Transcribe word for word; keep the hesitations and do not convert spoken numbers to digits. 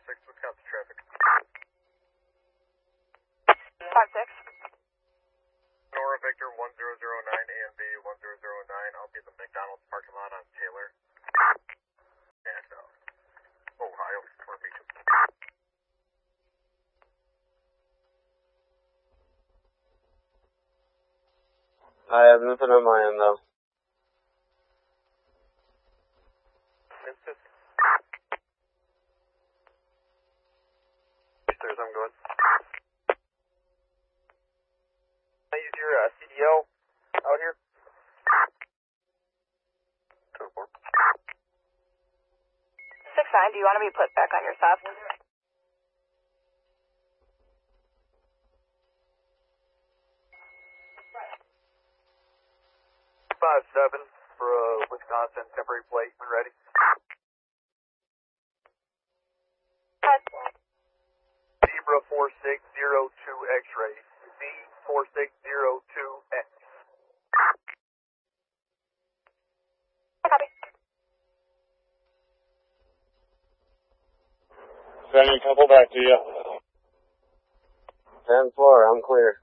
six, Wisconsin traffic. five six. Nora Victor one zero zero nine, A M B one zero zero nine. I'll be at the McDonald's parking lot on Taylor. And, uh, Ohio for me. I have nothing on my end, though. There's, I'm good. Can I use your uh, C D L out here? two four. six nine, do you want to be put back on your soft? five seven for uh, Wisconsin temporary plate when ready. Zebra four six zero two X-ray. Z four six zero two X. Copy. Sending a couple back to you. ten four, I'm clear.